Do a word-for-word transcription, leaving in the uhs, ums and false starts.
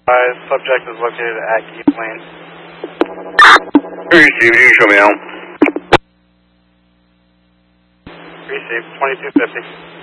Uh, subject is located at Keith Lane. Received, you can show me out. Received, twenty-two fifty.